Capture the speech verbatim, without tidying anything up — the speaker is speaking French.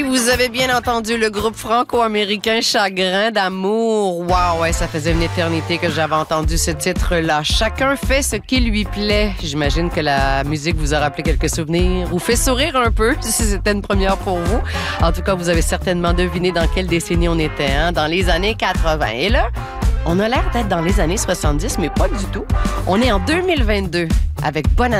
Vous avez bien entendu le groupe franco-américain Chagrin d'amour. Wow, ouais, ça faisait une éternité que j'avais entendu ce titre-là. Chacun fait ce qui lui plaît. J'imagine que la musique vous a rappelé quelques souvenirs ou fait sourire un peu, si c'était une première pour vous. En tout cas, vous avez certainement deviné dans quelle décennie on était, hein? Dans les années quatre-vingt. Et là, on a l'air d'être dans les années soixante-dix, mais pas du tout. On est en deux mille vingt-deux avec Bonne